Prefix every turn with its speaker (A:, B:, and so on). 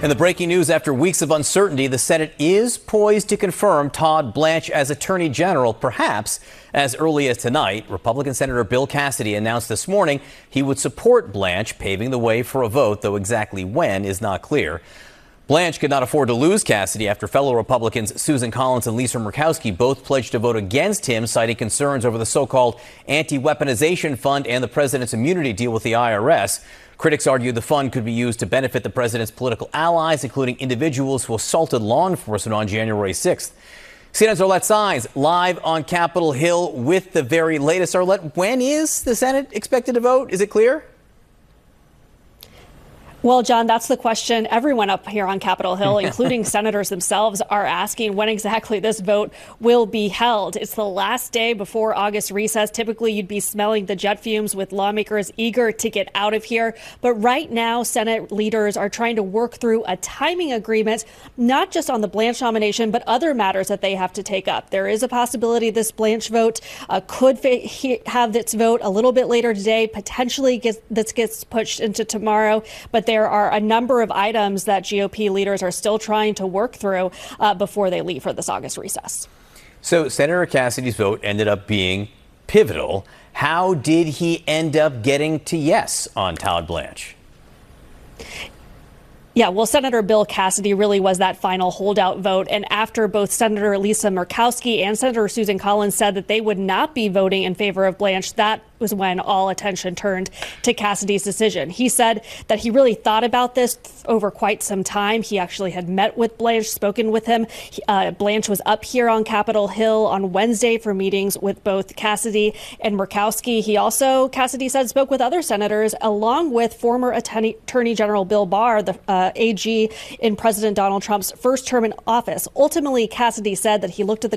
A: And the breaking news: after weeks of uncertainty, the Senate is poised to confirm Todd Blanche as Attorney General, perhaps as early as tonight. Republican Senator Bill Cassidy announced this morning he would support Blanche, paving the way for a vote, though exactly when is not clear. Blanche could not afford to lose Cassidy after fellow Republicans Susan Collins and Lisa Murkowski both pledged to vote against him, citing concerns over the so-called anti-weaponization fund and the president's immunity deal with the IRS. Critics argue the fund could be used to benefit the president's political allies, including individuals who assaulted law enforcement on January 6th. CNN's Arlette Saenz live on Capitol Hill with the very latest. Arlette, when is the Senate expected to vote? Is it clear?
B: Well, John, that's the question everyone up here on Capitol Hill, including senators themselves, are asking when exactly this vote will be held. It's the last day before August recess. Typically, you'd be smelling the jet fumes with lawmakers eager to get out of here. But right now, Senate leaders are trying to work through a timing agreement, not just on the Blanche nomination, but other matters that they have to take up. There is a possibility this Blanche vote could have its vote a little bit later today. Potentially this gets pushed into tomorrow. But there are a number of items that GOP leaders are still trying to work through before they leave for this August recess.
A: So Senator Cassidy's vote ended up being pivotal. How did he end up getting to yes on Todd Blanche?
B: Yeah, well, Senator Bill Cassidy really was that final holdout vote. And after both Senator Lisa Murkowski and Senator Susan Collins said that they would not be voting in favor of Blanche, that was when all attention turned to Cassidy's decision. He said that he really thought about this over quite some time. He actually had met with Blanche, spoken with him. Blanche was up here on Capitol Hill on Wednesday for meetings with both Cassidy and Murkowski. He also, Cassidy said, spoke with other senators, along with former Attorney General Bill Barr, the AG in President Donald Trump's first term in office. Ultimately, Cassidy said that he looked at the